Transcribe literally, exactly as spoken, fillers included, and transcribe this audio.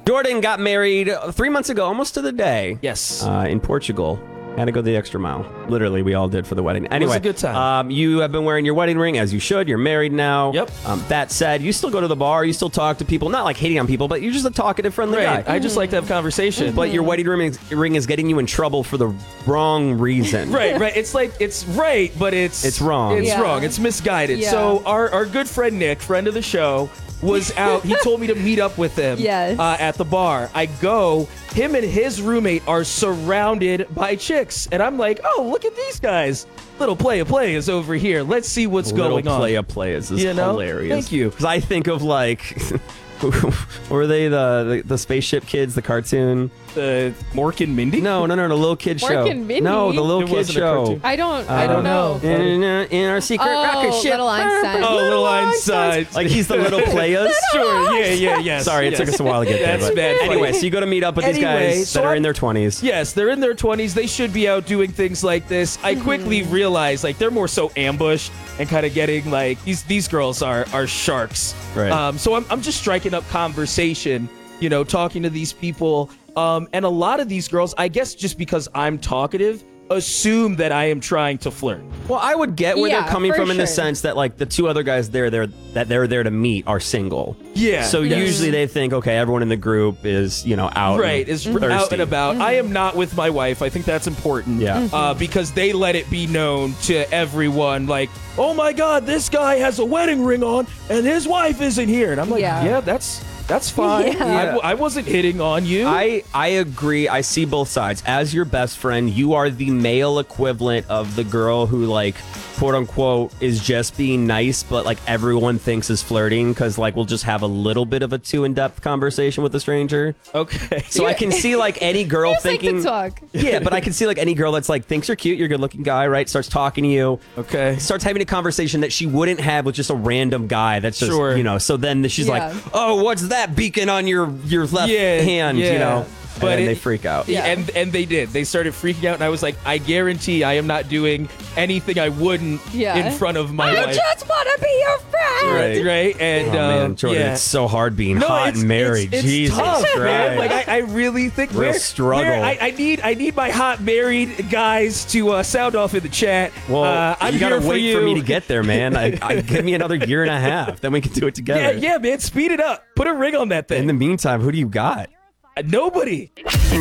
Jordan got married three months ago, almost to the day. Yes. Uh, in Portugal. Had to go the extra mile. Literally, we all did for the wedding. Anyway, a good time. Um, you have been wearing your wedding ring, as you should. You're married now. Yep. Um, that said, you still go to the bar. You still talk to people. Not like hating on people, but you're just a talkative, friendly Right. guy. I just like to have conversation. But your wedding ring is, ring is getting you in trouble for the wrong reason. Right, right. It's like, it's right, but it's... It's wrong. It's Yeah. wrong. It's misguided. Yeah. So our, our good friend Nick, friend of the show, was out. He told me to meet up with him Yes. uh, at the bar. I go. Him and his roommate are surrounded by chicks. And I'm like, oh, look at these guys. Little play a play is over here. Let's see what's Little going on. play a play is, is You know? hilarious. Thank you. Because I think of like, were they the, the the spaceship kids, the cartoon? The Mork and Mindy? No, no, no, the little kid Mork show. and Mindy? No, the little It kid wasn't a show. cartoon. I don't. I don't know. In, uh, in our secret Oh, rocket ship. Little Einstein. Oh, Little Einstein. Like he's the little players. Sure. Yeah, yeah, yes. Sorry, it yes. took us a while to get there. That's but bad. Anyway, so you go to meet up with these Anyway, guys so that are I'm- in their twenties. Yes, they're in their twenties. They should be out doing things like this. I quickly realized, like, they're more so ambushed and kind of getting, like, these these girls are are sharks. Right. Um, so I'm, I'm just striking up conversation, you know, talking to these people. Um, and a lot of these girls, I guess just because I'm talkative, assume that I am trying to flirt. Well, I would get where Yeah, they're coming for from in the sure. sense that like the two other guys there, they're that they're there to meet are single. Yeah. So yes. usually they think, okay, everyone in the group is you know out. Right, and is thirsty. out and about. I am not with my wife. I think that's important. Yeah. Mhm. Uh, because they let it be known to everyone, like, oh my God, this guy has a wedding ring on and his wife isn't here. And I'm like, yeah, Yeah. that's that's fine. Yeah. I, w- I wasn't hitting on you. I, I agree. I see both sides. As your best friend, you are the male equivalent of the girl who, like, quote unquote, is just being nice, but, like, everyone thinks is flirting because, like, we'll just have a little bit of a too in depth conversation with a stranger. okay. So I can see, like, any girl Just like thinking. to talk. Yeah, but I can see, like, any girl that's, like, thinks you're cute, you're a good looking guy, right? Starts talking to you. Okay. Starts having a conversation that she wouldn't have with just a random guy that's just, Sure. you know, so then she's Yeah. like, oh, what's that beacon on your, your left Yeah, hand, yeah. you know? But and then it- they freak out. Yeah. And and they did. They started freaking out, and I was like, I guarantee I am not doing anything I wouldn't Yeah. in front of my I wife. just want to be your friend. Right. Right. And Oh, um, man, Jordan, yeah. it's so hard being No, hot it's, and married. It's, it's Jesus tough, Christ. man. Like I, I really think Real where- struggle. where I, I need I need my hot married guys to uh, sound off in the chat. Well, uh, I'm you gotta here for wait you. for me to get there, man. I, I give me another year and a half, then we can do it together. Yeah, yeah, man. Speed it up. Put a ring on that thing. In the meantime, who do you got? Nobody.